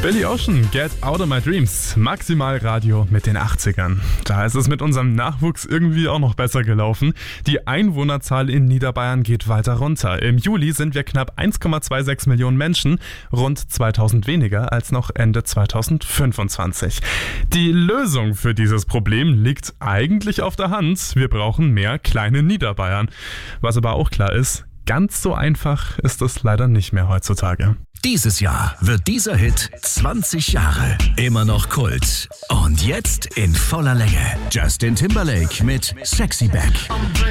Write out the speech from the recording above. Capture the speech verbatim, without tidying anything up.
Billy Ocean, Get Out of My Dreams, Maximal Radio mit den achtzigern. Da ist es mit unserem Nachwuchs irgendwie auch noch besser gelaufen. Die Einwohnerzahl in Niederbayern geht weiter runter. Im Juli sind wir knapp eins Komma sechsundzwanzig Millionen Menschen, rund zweitausend weniger als noch Ende zweitausendfünfundzwanzig. Die Lösung für dieses Problem liegt eigentlich auf der Hand. Wir brauchen mehr kleine Niederbayern. Was aber auch klar ist, ganz so einfach ist es leider nicht mehr heutzutage. Dieses Jahr wird dieser Hit zwanzig Jahre. Immer noch Kult. Und jetzt in voller Länge. Justin Timberlake mit Sexy Back.